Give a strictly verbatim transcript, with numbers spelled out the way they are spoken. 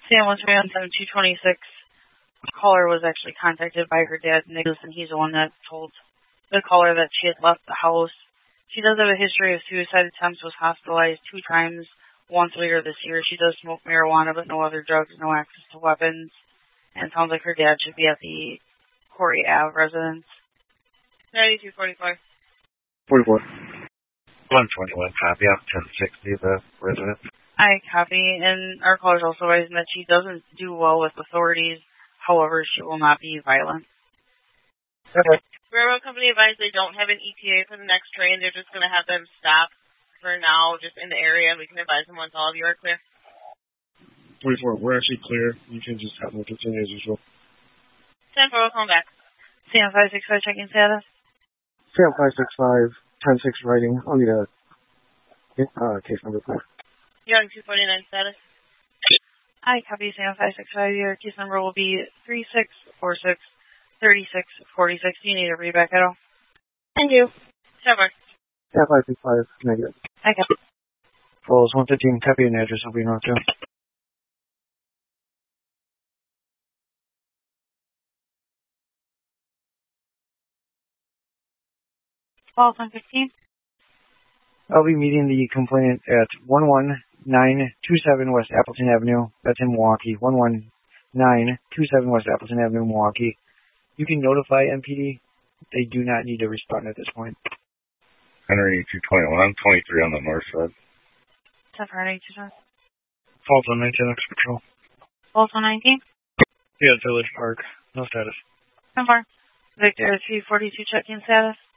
Sam was on two twenty-six. Caller was actually contacted by her dad, Nicholas, and he's the one that told the caller that she had left the house. She does have a history of suicide attempts, was hospitalized two times, once later this year. She does smoke marijuana, but no other drugs, no access to weapons. And it sounds like her dad should be at the Corey Ave residence. ninety-two forty-four. forty-four. one twenty-one, copy out, ten sixty, the resident. I copy, and our caller is also advising that she doesn't do well with authorities. However, she will not be violent. Okay. Railroad company advised they don't have an E T A for the next train. They're just going to have them stop for now, just in the area. We can advise them once all of you are clear. forty-four, we're actually clear. You can just have them continue as usual. ten four, we'll come back. Sam five six five, checking status. Sam five six five, ten six writing. I'll need a uh, case number, please. Young two forty-nine status. I copy Sam five six five. Your case number will be three six four six, three six four six. Do you need a readback at all? Thank you. Cover. Sam five six five, negative. I copy. Falls one fifteen, copy and address will be North Joe. Falls one fifteen. I'll be meeting the complainant at one one nine two seven West Appleton Avenue. That's in Milwaukee. one one nine two seven West Appleton Avenue, Milwaukee. You can notify M P D. They do not need to respond at this point. Henry two twenty-one, I'm twenty-three on the north side. ten four eighty-two. Falls one nineteen, X Patrol. Falls one nineteen. Yeah, Village Park. No status. ten four. Victor three forty-two, checking status.